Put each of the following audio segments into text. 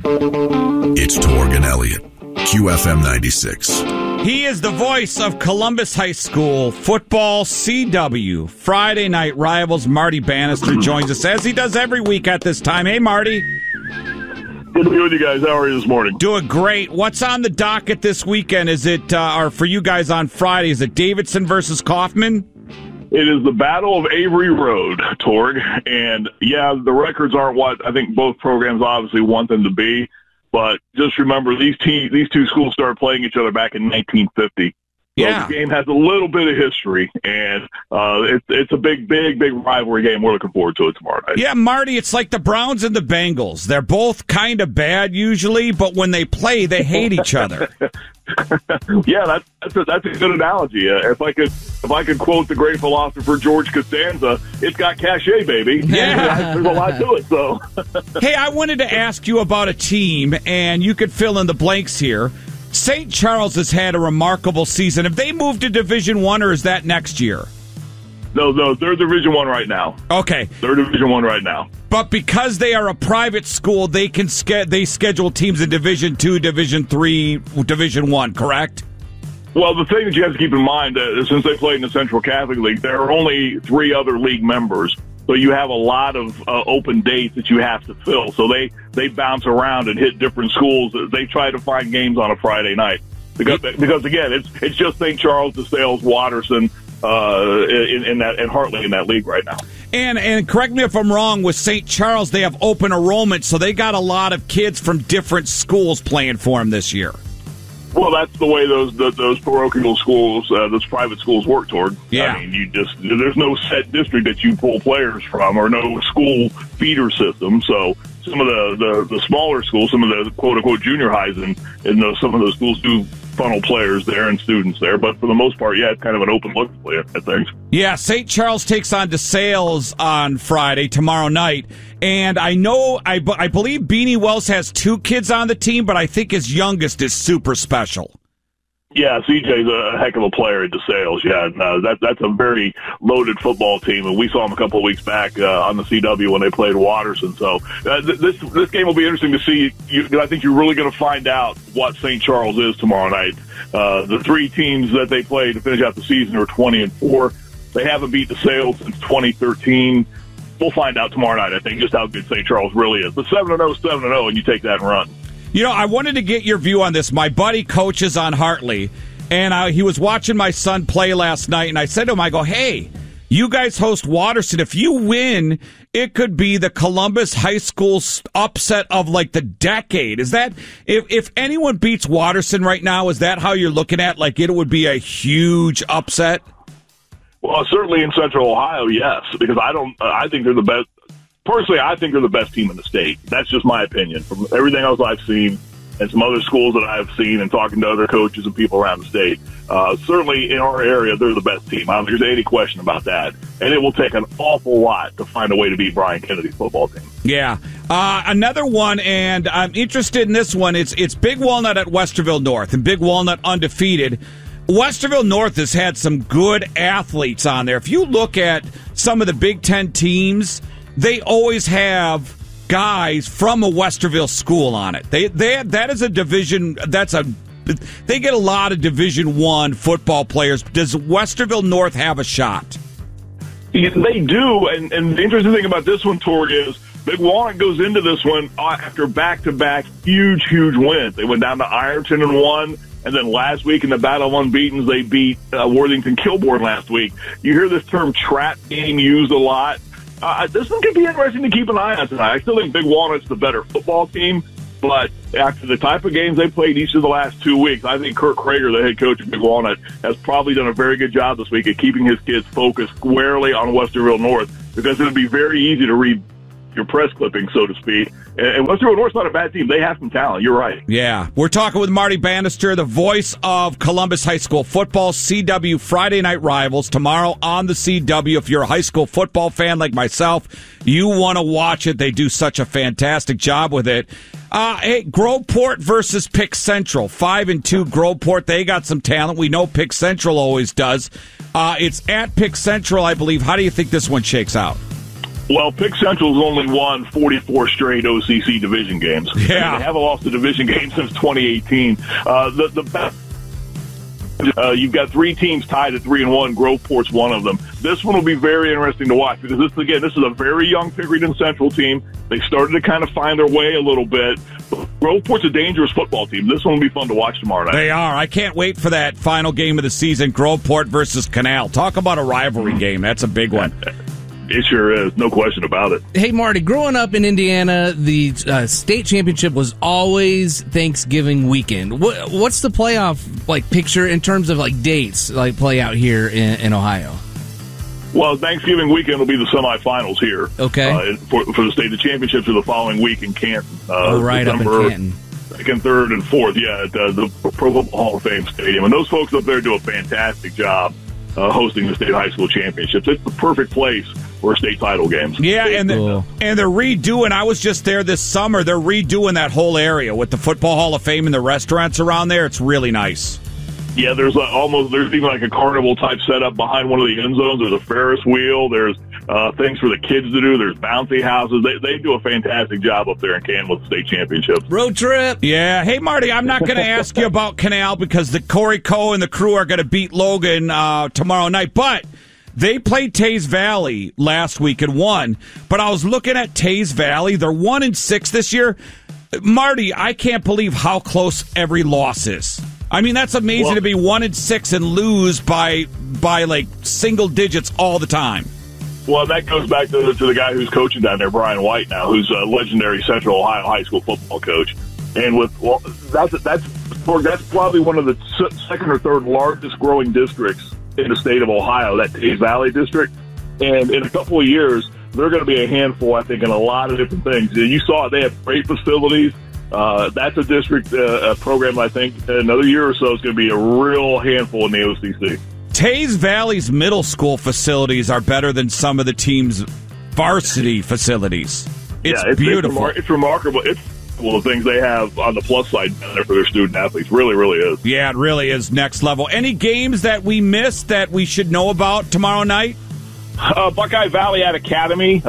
It's Torg and Elliott, QFM 96. He is the voice of Columbus High School football CW. Friday night rivals Marty Bannister joins us as he does every week at this time. Hey, Marty. Good to be with you guys. How are you this morning? Doing great. What's on the docket this weekend? Is it, or for you guys on Friday, is it Davidson versus Kaufman? It is the Battle of Avery Road, Torg. And, yeah, the records aren't what I think both programs obviously want them to be. But just remember, these two schools started playing each other back in 1950. Yeah. So the game has a little bit of history, and it's a big rivalry game. We're looking forward to it tomorrow night. Yeah, Marty, it's like the Browns and the Bengals. They're both kind of bad usually, but when they play, they hate each other. Yeah, that's a good analogy. If I could quote the great philosopher George Costanza, it's got cachet, baby. Yeah. There's a lot to it. So, hey, I wanted to ask you about a team, and you could fill in the blanks here. St. Charles has had a remarkable season. Have they moved to Division I, or is that next year? No, they're Division I right now. Okay. They're Division I right now. But because they are a private school, they can they schedule teams in Division II, Division III, Division I, correct? Well, the thing that you have to keep in mind, since they played in the Central Catholic League, there are only 3 other league members. So you have a lot of open dates that you have to fill. So they bounce around and hit different schools. They try to find games on a Friday night because again, it's just St. Charles, DeSales, Watterson, and Hartley in that league right now. And correct me if I'm wrong, with St. Charles, they have open enrollment, so they got a lot of kids from different schools playing for them this year. Well, that's the way those parochial schools, those private schools work, Toward. Yeah. I mean, there's no set district that you pull players from, or no school feeder system. So some of the smaller schools, some of the quote unquote junior highs, and some of those schools do funnel players there and students there. But for the most part, yeah, it's kind of an open look at things. Yeah, St. Charles takes on DeSales on Friday, tomorrow night. And I believe Beanie Wells has 2 kids on the team, but I think his youngest is super special. Yeah, CJ's a heck of a player at DeSales. Yeah, that's a very loaded football team, and we saw him a couple of weeks back on the CW when they played Watterson. So this game will be interesting to see. I think you're really going to find out what St. Charles is tomorrow night. The 3 teams that they play to finish out the season are 20-4. They haven't beat DeSales since 2013. We'll find out tomorrow night, I think, just how good St. Charles really is. But 7-0, 7-0, and you take that and run. You know, I wanted to get your view on this. My buddy coaches on Hartley, and he was watching my son play last night, and I said to him, I go, hey, you guys host Watterson. If you win, it could be the Columbus High School upset of, like, the decade. Is that, if anyone beats Watterson right now, is that how you're looking at, like, it would be a huge upset? Well, certainly in Central Ohio, yes, because I think they're the best. Personally, I think they're the best team in the state. That's just my opinion. From everything else I've seen and some other schools that I've seen and talking to other coaches and people around the state, certainly in our area, they're the best team. I don't think there's any question about that. And it will take an awful lot to find a way to beat Brian Kennedy's football team. Yeah. Another one, and I'm interested in this one. It's Big Walnut at Westerville North, and Big Walnut undefeated. Westerville North has had some good athletes on there. If you look at some of the Big Ten teams, they always have guys from a Westerville school on it. That is a division. They get a lot of Division I football players. Does Westerville North have a shot? They do, and the interesting thing about this one, Torg, is Big Walnut goes into this one after back-to-back huge wins. They went down to Ironton and won. And then last week in the Battle of Unbeatens, they beat Worthington-Kilbourne last week. You hear this term trap game used a lot. This one could be interesting to keep an eye on tonight. I still think Big Walnut's the better football team, but after the type of games they played each of the last 2 weeks, I think Kirk Krager, the head coach of Big Walnut, has probably done a very good job this week at keeping his kids focused squarely on Westerville North, because it'll be very easy to read your press clipping, so to speak. And Westerville North's not a bad team. They have some talent. You're right. Yeah. We're talking with Marty Bannister, the voice of Columbus High School football, CW Friday Night Rivals, tomorrow on the CW. If you're a high school football fan like myself, you want to watch it. They do such a fantastic job with it. Hey, Groveport versus Pick Central. 5-2 Groveport. They got some talent. We know Pick Central always does. It's at Pick Central, I believe. How do you think this one shakes out? Well, Pick Central's only won 44 straight OCC division games. Yeah. They haven't lost a division game since 2018. The best. You've got 3 teams tied at 3-1. Groveport's one of them. This one will be very interesting to watch because this is a very young Pickerington Central team. They started to kind of find their way a little bit. Groveport's a dangerous football team. This one will be fun to watch tomorrow night. They are. I can't wait for that final game of the season, Groveport versus Canal. Talk about a rivalry game. That's a big one. It sure is. No question about it. Hey, Marty, growing up in Indiana, the state championship was always Thanksgiving weekend. What's the playoff picture in terms of dates play out here in Ohio? Well, Thanksgiving weekend will be the semifinals here. Okay. For the state. The championships are the following week in Canton. Right, up in Canton. 2nd, 3rd, and 4th, at the Pro Football Hall of Fame Stadium. And those folks up there do a fantastic job hosting the state high school championships. It's the perfect place for state title games. Yeah, and they're redoing. I was just there this summer. They're redoing that whole area with the Football Hall of Fame and the restaurants around there. It's really nice. Yeah, there's even a carnival type setup behind one of the end zones. There's a Ferris wheel. There's things for the kids to do. There's bouncy houses. They do a fantastic job up there in Canton with the state championships. Road trip. Yeah. Hey, Marty, I'm not going to ask you about Canal because the Corey Coe and the crew are going to beat Logan tomorrow night, but they played Taze Valley last week and won. But I was looking at Taze Valley. They're 1-6 this year. Marty, I can't believe how close every loss is. I mean, that's amazing to be 1-6 and lose by single digits all the time. Well, that goes back to the guy who's coaching down there, Brian White, now, who's a legendary Central Ohio high school football coach. And that's probably one of the 2nd or 3rd largest growing districts in the state of Ohio, that Taze Valley district. And in a couple of years, they're going to be a handful, I think, in a lot of different things. You saw it. They have great facilities. That's a district program, I think, another year or so is going to be a real handful in the OCC. Taze Valley's middle school facilities are better than some of the team's varsity facilities. It's beautiful. It's remarkable. It's one of the things they have on the plus side down there for their student athletes. Really, really is. Yeah, it really is next level. Any games that we missed that we should know about tomorrow night? Buckeye Valley at Academy.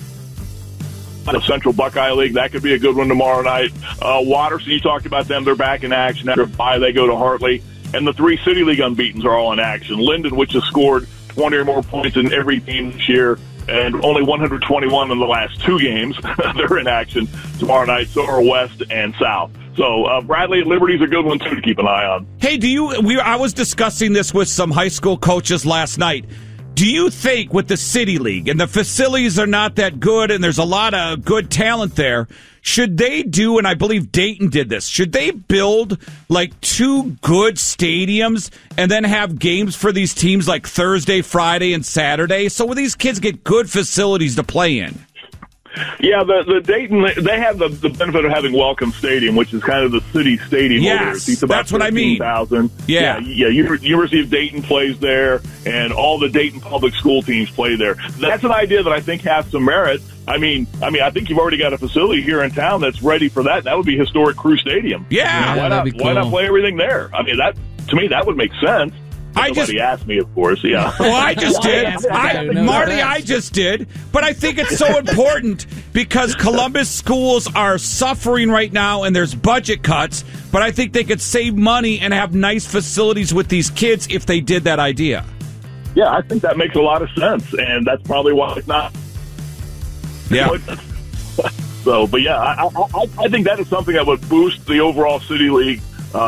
The Central Buckeye League, that could be a good one tomorrow night. Watterson, you talked about them. They're back in action. After a bye, they go to Hartley. And the 3 City League unbeatens are all in action. Linden, which has scored 20 or more points in every game this year, and only 121 in the last 2 games. They're in action tomorrow night. So are West and South. So Bradley and Liberty's a good one, too, to keep an eye on. Hey, I was discussing this with some high school coaches last night. Do you think with the City League and the facilities are not that good and there's a lot of good talent there, should they do, and I believe Dayton did this, should they build 2 good stadiums and then have games for these teams like Thursday, Friday, and Saturday so these kids get good facilities to play in? Yeah, the Dayton, they have the benefit of having Welcome Stadium, which is kind of the city stadium. Yes, over there. that's what I mean. 13,000. Yeah. University of Dayton plays there, and all the Dayton public school teams play there. That's an idea that I think has some merit. I mean, I think you've already got a facility here in town that's ready for that. That would be historic Crew Stadium. Yeah, why not play everything there? I mean, to me, that would make sense. Nobody asked me, of course, yeah. Well, I just did. Marty, I just did. But I think it's so important because Columbus schools are suffering right now and there's budget cuts, but I think they could save money and have nice facilities with these kids if they did that idea. Yeah, I think that makes a lot of sense, and that's probably why it's not. Yeah. So, but yeah, I think that is something that would boost the overall City League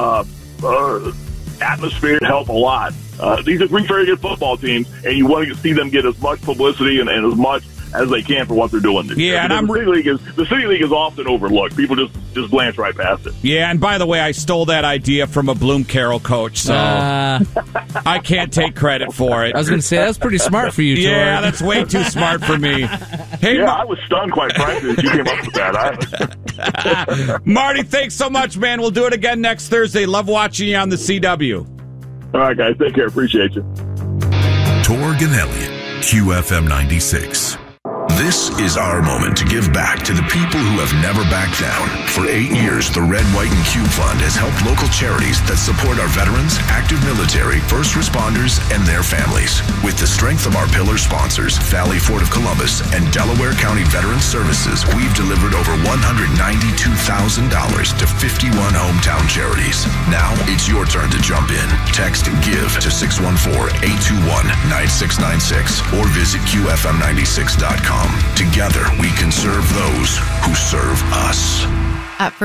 atmosphere, help a lot. These are 3 very good football teams, and you want to see them get as much publicity and as much as they can for what they're doing this year. And the City League is often overlooked. People just glance right past it. Yeah, and by the way, I stole that idea from a Bloom Carroll coach, so I can't take credit for it. I was going to say, that was pretty smart for you, Tor. Yeah, that's way too smart for me. Hey, I was stunned, quite frankly, that you came up with that. Marty, thanks so much, man. We'll do it again next Thursday. Love watching you on the CW. All right, guys. Take care. Appreciate you. Torg and Elliott, QFM 96. This is our moment to give back to the people who have never backed down. For 8 years, the Red, White, and Cube Fund has helped local charities that support our veterans, active military, first responders, and their families. With the strength of our pillar sponsors, Valley Ford of Columbus and Delaware County Veterans Services, we've delivered over $192,000 to 51 hometown charities. Now it's your turn to jump in. Text GIVE to 614-821-9696 or visit QFM96.com. Together, we can serve those who serve us. At